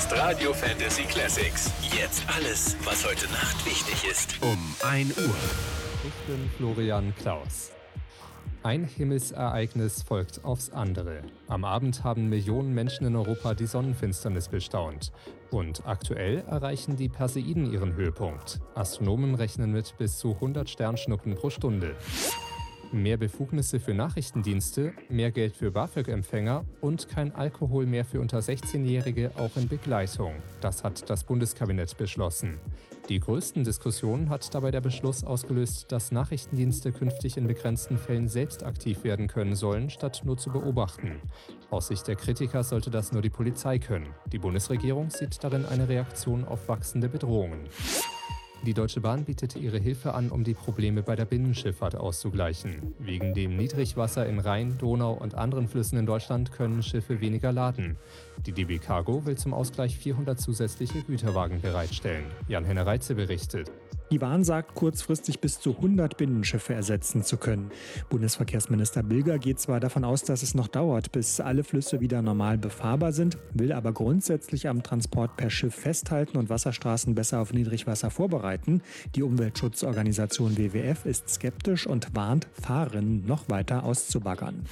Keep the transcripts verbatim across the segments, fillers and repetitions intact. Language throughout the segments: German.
ist Radio Fantasy Classics. Jetzt alles, was heute Nacht wichtig ist. Um ein Uhr. Ich bin Florian Klaus. Ein Himmelsereignis folgt aufs andere. Am Abend haben Millionen Menschen in Europa die Sonnenfinsternis bestaunt. Und aktuell erreichen die Perseiden ihren Höhepunkt. Astronomen rechnen mit bis zu hundert Sternschnuppen pro Stunde. Mehr Befugnisse für Nachrichtendienste, mehr Geld für BAföG-Empfänger und kein Alkohol mehr für unter sechzehnjährige auch in Begleitung. Das hat das Bundeskabinett beschlossen. Die größten Diskussionen hat dabei der Beschluss ausgelöst, dass Nachrichtendienste künftig in begrenzten Fällen selbst aktiv werden können sollen, statt nur zu beobachten. Aus Sicht der Kritiker sollte das nur die Polizei können. Die Bundesregierung sieht darin eine Reaktion auf wachsende Bedrohungen. Die Deutsche Bahn bietet ihre Hilfe an, um die Probleme bei der Binnenschifffahrt auszugleichen. Wegen dem Niedrigwasser in Rhein, Donau und anderen Flüssen in Deutschland können Schiffe weniger laden. Die D B Cargo will zum Ausgleich vierhundert zusätzliche Güterwagen bereitstellen. Jan-Henner Reitze berichtet. Die Bahn sagt, kurzfristig bis zu hundert Binnenschiffe ersetzen zu können. Bundesverkehrsminister Bilger geht zwar davon aus, dass es noch dauert, bis alle Flüsse wieder normal befahrbar sind, will aber grundsätzlich am Transport per Schiff festhalten und Wasserstraßen besser auf Niedrigwasser vorbereiten. Die Umweltschutzorganisation W W F ist skeptisch und warnt, Fahrerinnen noch weiter auszubaggern.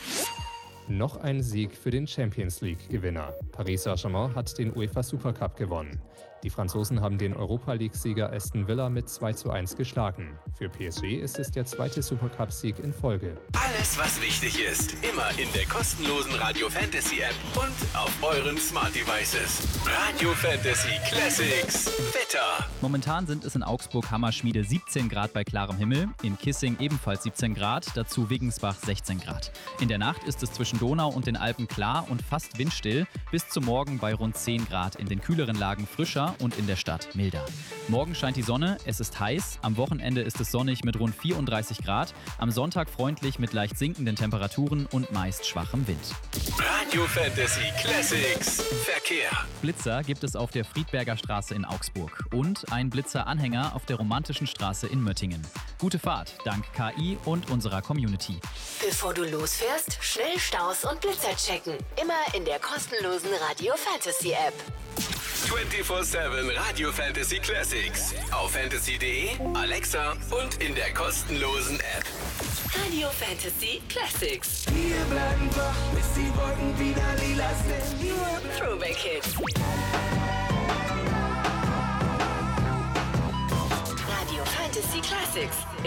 Noch ein Sieg für den Champions-League-Gewinner. Paris Saint-Germain hat den UEFA Supercup gewonnen. Die Franzosen haben den Europa-League-Sieger Aston Villa mit zwei zu eins geschlagen. Für P S G ist es der zweite Supercup-Sieg in Folge. Alles, was wichtig ist, immer in der kostenlosen Radio Fantasy App und auf euren Smart Devices. Radio Fantasy Classics. Wetter. Momentan sind es in Augsburg Hammerschmiede siebzehn Grad bei klarem Himmel, in Kissing ebenfalls siebzehn Grad, dazu Wiggensbach sechzehn Grad. In der Nacht ist es zwischen Donau und den Alpen klar und fast windstill, bis zum Morgen bei rund zehn Grad, in den kühleren Lagen frischer und in der Stadt milder. Morgen scheint die Sonne, es ist heiß, am Wochenende ist es sonnig mit rund vierunddreißig Grad, am Sonntag freundlich mit leicht sinkenden Temperaturen und meist schwachem Wind. Radio Fantasy Classics Verkehr. Blitzer gibt es auf der Friedberger Straße in Augsburg und ein Blitzer-Anhänger auf der Romantischen Straße in Möttingen. Gute Fahrt, dank K I und unserer Community. Bevor du losfährst, schnell Staus und Blitzer checken. Immer in der kostenlosen Radio Fantasy App. vierundzwanzig sieben Radio Fantasy Classics. Auf fantasy punkt de, Alexa und in der kostenlosen App. Radio Fantasy Classics. Wir bleiben wach, bis die Wolken wieder lila sind. Throwback Hits. Radio Fantasy Classics.